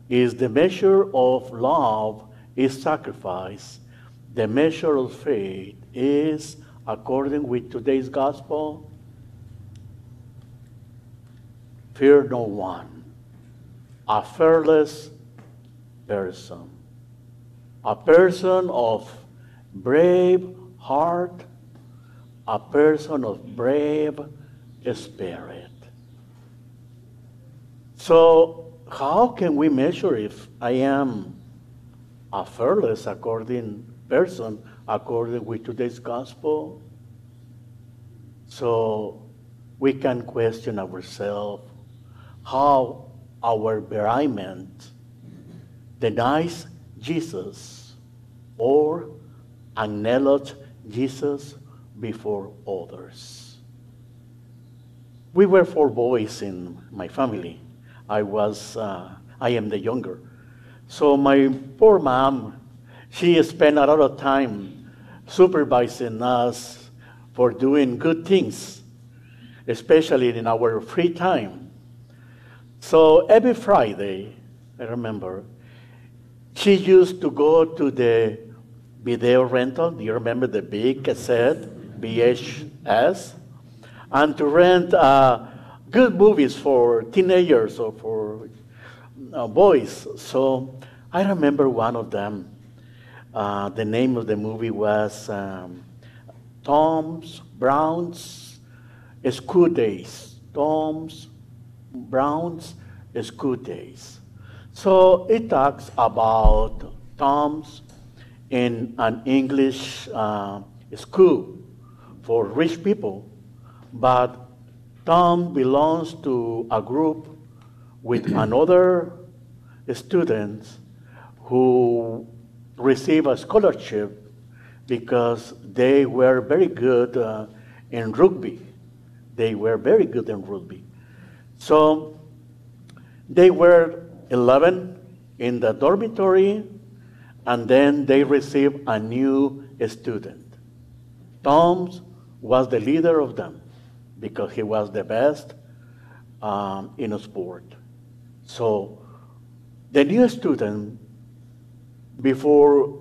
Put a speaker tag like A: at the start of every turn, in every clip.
A: Is the measure of love is sacrifice. The measure of faith is according with today's gospel. Fear no one. A fearless person. A person of brave heart. A person of brave spirit. So, how can we measure if I am a fearless person according with today's gospel? So, we can question ourselves how our environment denies Jesus or acknowledges Jesus before others. We were 4 boys in my family. I am the younger. So my poor mom, she spent a lot of time supervising us for doing good things, especially in our free time. So every Friday, I remember, she used to go to the video rental. Do you remember the big cassette, VHS? And to rent good movies for teenagers or for boys. So I remember one of them. The name of the movie was Tom's Brown's School Days. Tom's Brown's School Days. So it talks about Tom's in an English school for rich people, but Tom belongs to a group with another students who receive a scholarship because they were very good in rugby. They were very good in rugby. So they were 11 in the dormitory, and then they received a new student. Tom was the leader of them because he was the best in a sport. So the new student, before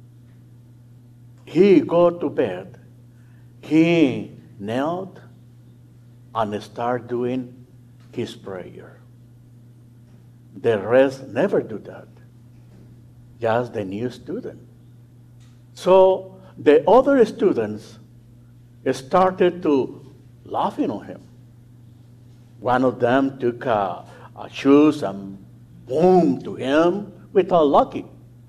A: he go to bed, he knelt and started doing his prayer. The rest never do that, just the new student. So the other students started to laughing on him. One of them took a shoes and boom to him without lucky.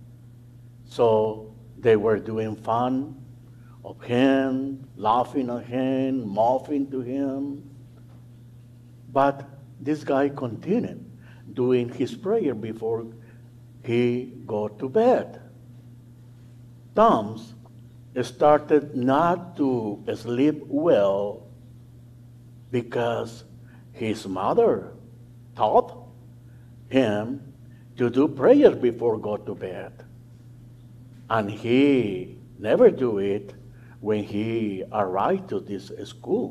A: So they were doing fun of him, laughing at him, mouthing to him. But this guy continued doing his prayer before he go to bed. Tom started not to sleep well because his mother taught him to do prayer before go to bed. And he never do it when he arrived to this school.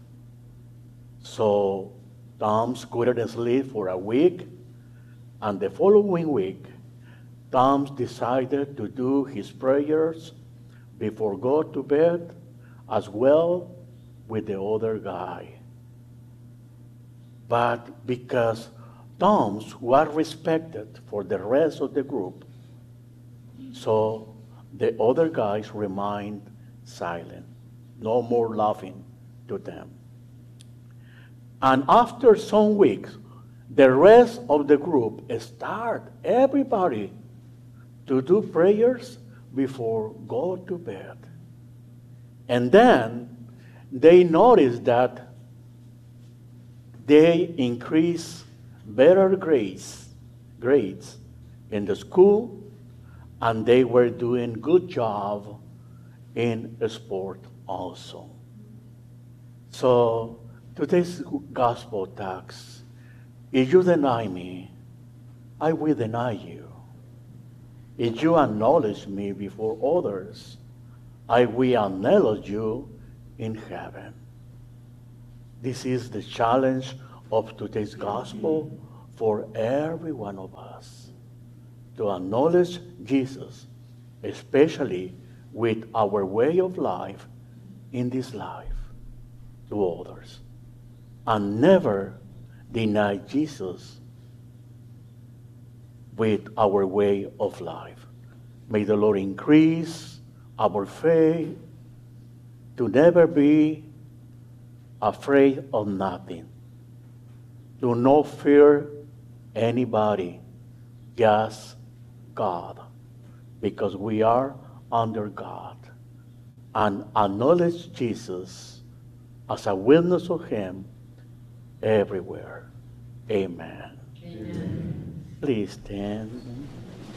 A: So Tom couldn't sleep for a week, and the following week, Tom decided to do his prayers before go to bed as well with the other guy. But because Tom was respected for the rest of the group, so the other guys remained silent, no more laughing to them. And after some weeks, the rest of the group everybody to do prayers before go to bed. And then they noticed that they increased better grades in the school, and they were doing good job in sport also. So today's gospel text, if you deny me, I will deny you. If you acknowledge me before others, I will acknowledge you in heaven. This is the challenge of today's gospel for every one of us to acknowledge Jesus, especially with our way of life in this life to others, and never deny Jesus with our way of life. May the Lord increase our faith to never be afraid of nothing. Do not fear anybody, just God, because we are under God. And acknowledge Jesus as a witness of Him everywhere. Amen. Amen. Please stand.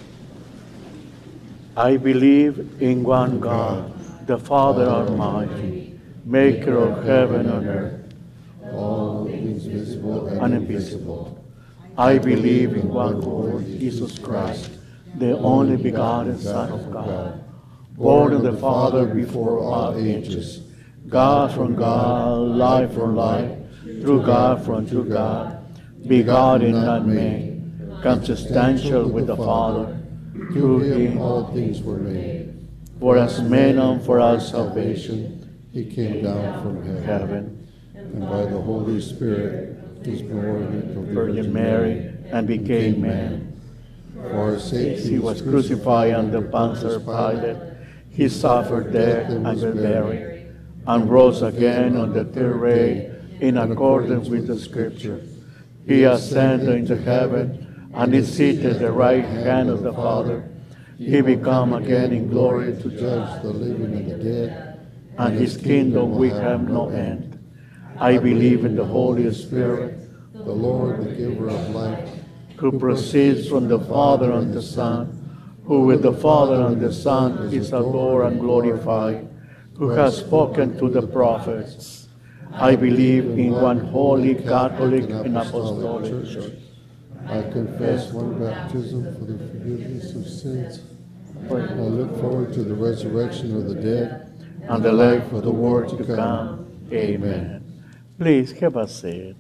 A: I believe in one God, the Father Almighty, maker of heaven and earth,
B: all things visible
A: and invisible. I believe in one Lord Jesus Christ, the only begotten Son of God, born of the Father before all ages, God from God, life from life, through God from true God, begotten, not made, consubstantial with the Father.
B: Through him all things were made.
A: For us men and for our salvation,
B: He came down from heaven, and by the Holy Spirit was born of the
A: Virgin Mary, and became man.
B: For our sake
A: He was crucified under Pontius Pilate. He suffered death and was buried, and rose again on the third day in accordance with the Scripture. He ascended into heaven and is seated at the right hand of the Father. He will come again in glory to
B: judge the living and the dead,
A: and His kingdom will have no end. I believe in the Holy Spirit,
B: the Lord, the giver of life,
A: who proceeds from the Father and the Son, who with the Father and the Son is adored and glorified, who has spoken to the prophets. I believe in one holy Catholic and Apostolic Church.
B: I confess one baptism for the forgiveness of sins. I look forward to the resurrection of the dead
A: and the life of the world to come. Amen. Please have a seat.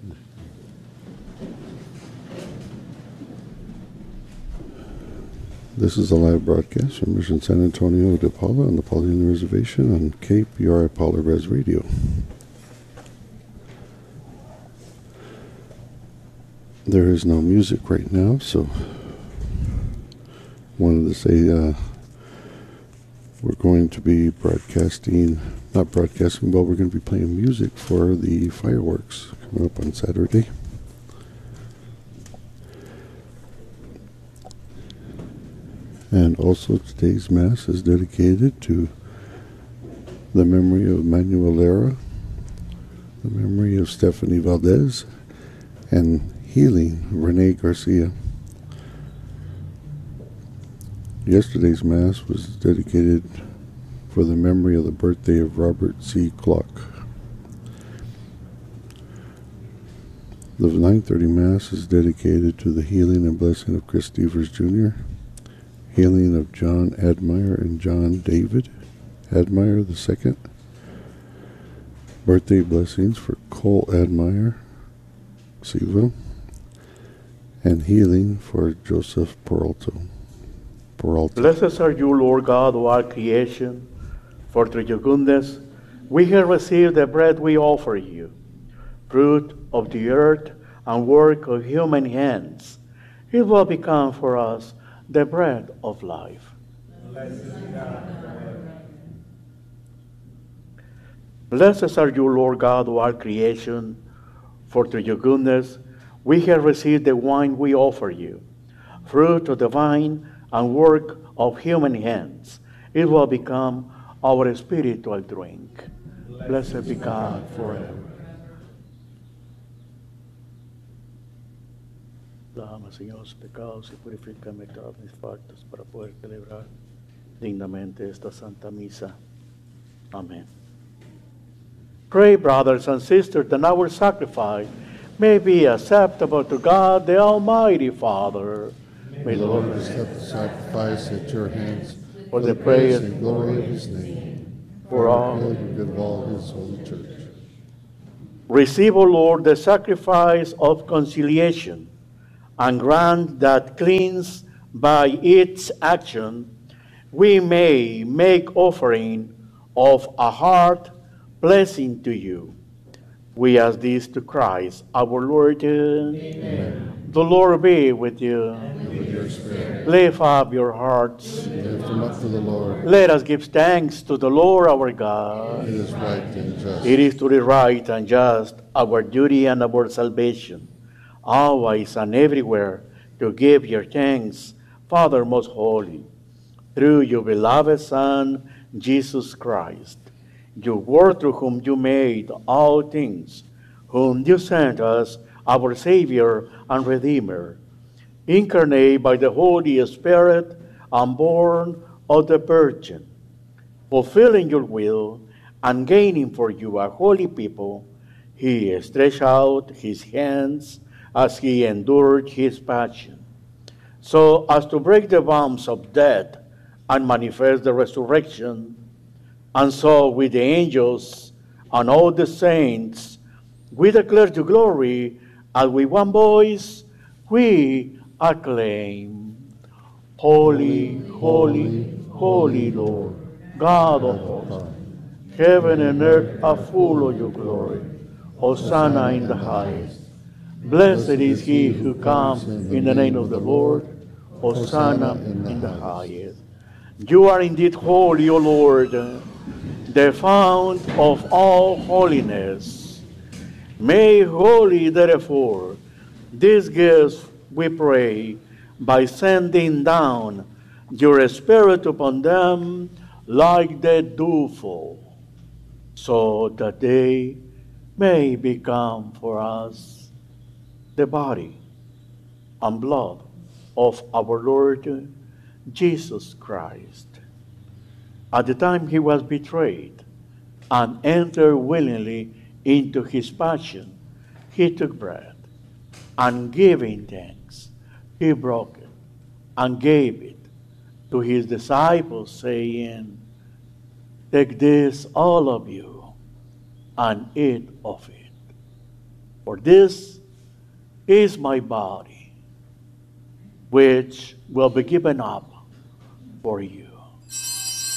B: This is a live broadcast from Mission San Antonio de Paula on the Pauline Reservation on KPRI Paula Res Radio. There is no music right now, so wanted to say we're going to be not broadcasting, but we're going to be playing music for the fireworks coming up on Saturday. And also today's Mass is dedicated to the memory of Manuel Lara, the memory of Stephanie Valdez, and healing Rene Garcia. Yesterday's Mass was dedicated for the memory of the birthday of Robert C. Clark. The 9:30 Mass is dedicated to the healing and blessing of Chris Stevers Jr., healing of John Admire and John David Admire II, birthday blessings for Cole Admire Silva, and healing for Joseph Peralta.
A: Blessed are you, Lord God of our creation, for through your goodness we have received the bread we offer you, fruit of the earth and work of human hands. It will become for us the bread of life. Blessed are you, Lord God of our creation, for through your goodness we have received the wine we offer you, fruit of the vine and work of human hands. It will become our spiritual drink. Blessed be God forever. Dame, Señor, los pecados y purifícame todas mis faltas para poder celebrar dignamente esta Santa Misa. Amen. Pray, brothers and sisters, that our sacrifice may be acceptable to God, the Almighty Father.
B: May the Lord accept the sacrifice at your hands
A: for the praise
B: and glory of his name,
A: for all
B: and good of all his holy church.
A: Receive, O Lord, the sacrifice of conciliation and grant that cleansed by its action, we may make offering of a heart pleasing to you. We ask this to Christ our Lord.
C: Amen.
A: The Lord be with you.
C: And with your spirit.
A: Lift up your hearts.
C: Lift them up to the Lord.
A: Let us give thanks to the Lord our God.
C: It is right and just.
A: It is truly right and just, our duty and our salvation, always and everywhere, to give your thanks, Father most holy, through your beloved Son, Jesus Christ, your word through whom you made all things, whom you sent us, our Savior and Redeemer, incarnate by the Holy Spirit and born of the Virgin, fulfilling your will and gaining for you a holy people, he stretched out his hands as he endured his passion, so as to break the bonds of death and manifest the resurrection. And so with the angels and all the saints, we declare your glory, and with one voice we acclaim, Holy, holy, holy Lord, God of hosts. Heaven and earth are full of your glory. Hosanna in the highest. Blessed is he who comes in the name of the Lord. Hosanna in the highest. You are indeed holy, O Lord, the fount of all holiness. Make holy, therefore, these gifts, we pray, by sending down your Spirit upon them like the dewfall, so that they may become for us the body and blood of our Lord Jesus Christ. At the time he was betrayed and entered willingly into his passion, he took bread, and giving thanks, he broke it and gave it to his disciples, saying, "Take this, all of you, and eat of it. For this is my body, which will be given up for you."